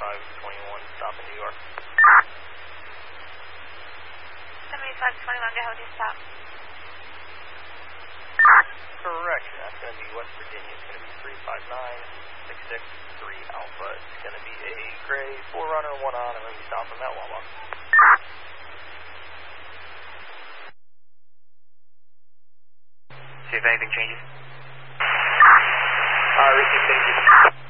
7521, stop in New York. 7521, go ahead, stop. Correction, that's going to be West Virginia. It's going to be 359663 Alpha. It's going to be a gray 4Runner, 1 on, and we're going to be stopping that Wawa. See if anything changes. Receive changes.